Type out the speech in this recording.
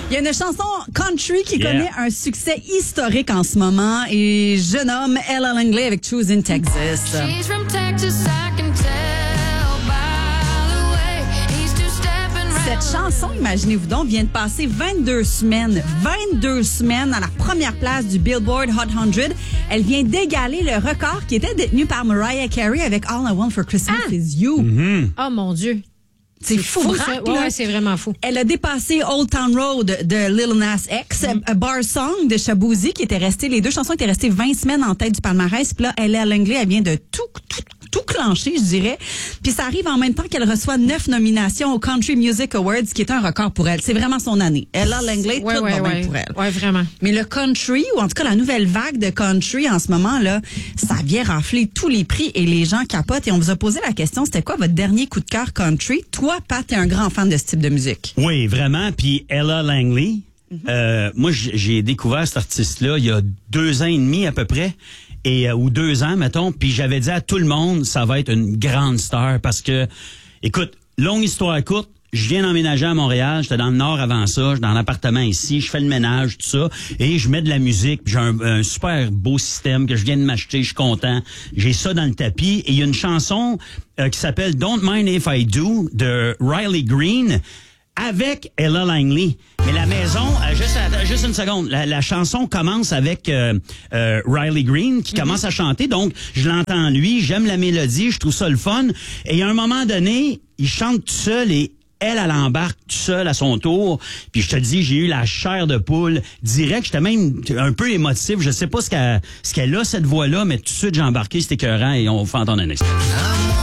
Il y a une chanson country qui connaît un succès historique en ce moment et je nomme Ella Langley avec Choose in Texas. She's from Texas, I can tell by the way he's two-stepping right. Cette chanson, imaginez-vous donc, vient de passer 22 semaines à la première place du Billboard Hot 100. Elle vient d'égaler le record qui était détenu par Mariah Carey avec All I Want for Christmas Is You. Oh mon Dieu. C'est fou, ça. Ouais, c'est vraiment fou. Elle a dépassé Old Town Road de Lil Nas X, A Bar Song de Shaboozey qui était resté, les deux chansons étaient restées 20 semaines en tête du palmarès. Puis là, Ella Langley, elle vient de tout clencher, je dirais. Puis ça arrive en même temps qu'elle reçoit 9 nominations au Country Music Awards, qui est un record pour elle. C'est vraiment son année. Ella Langley, tout va bien pour elle. Ouais, vraiment. Mais le country, ou en tout cas la nouvelle vague de country en ce moment, là, ça vient rafler tous les prix et les gens capotent. Et on vous a posé la question, c'était quoi votre dernier coup de cœur country? Toi, Pat, t'es un grand fan de ce type de musique. Oui, vraiment. Puis Ella Langley, moi, j'ai découvert cet artiste-là il y a 2 ans et demi à peu près. Ou 2 ans, mettons, puis j'avais dit à tout le monde, ça va être une grande star parce que, écoute, longue histoire courte, je viens d'emménager à Montréal, j'étais dans le Nord avant ça, j'étais dans l'appartement ici, je fais le ménage, tout ça, et je mets de la musique, puis j'ai un super beau système que je viens de m'acheter, je suis content, j'ai ça dans le tapis, et il y a une chanson qui s'appelle Don't Mind If I Do de Riley Green, avec Ella Langley. Mais la maison, juste une seconde, la chanson commence avec Riley Green qui commence à chanter, donc je l'entends lui, j'aime la mélodie, je trouve ça le fun. Et à un moment donné, il chante tout seul et elle embarque tout seul à son tour. Puis je te dis, j'ai eu la chair de poule direct. J'étais même un peu émotif. Je sais pas ce qu'elle a, cette voix-là, mais tout de suite, j'ai embarqué, c'était écœurant et on fait entendre un extrait.